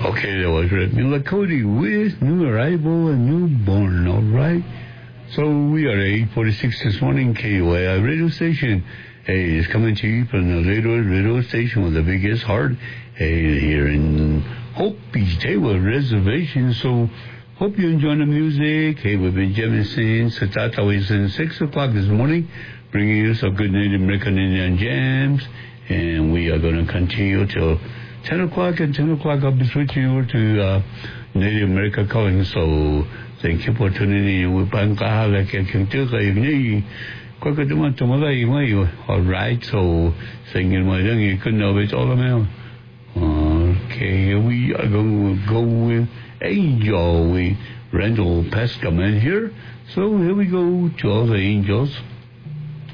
Okay, that was Red Miller Cody with New Arrival and Newborn, all right? So we are at 8:46 this morning, KUAI radio station. Hey, it's coming to you from the radio station with the biggest heart. Hey, here in Hope Beach, Taylor Reservation. So hope you enjoy the music. Hey, we've been jamming since always since 6 o'clock this morning, bringing you some good Native American Indian jams. And we are going to continue till 10 o'clock, and 10 o'clock I'll be switching over to Native America calling. So thank you for tuning in. We're back all right, so singing my young, you couldn't know it's all about. Okay, we are going to go with Angel with Randall Pescaman here. So here we go to all the angels.